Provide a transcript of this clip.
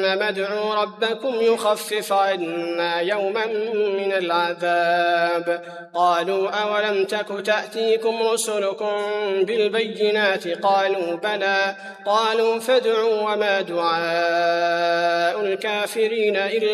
ادعوا ربكم يخفف عنا يوما من العذاب. قالوا أولم تك تأتيكم رسلكم بالبينات قالوا بلى. قالوا فادعوا وما دعاء الكافرين إلا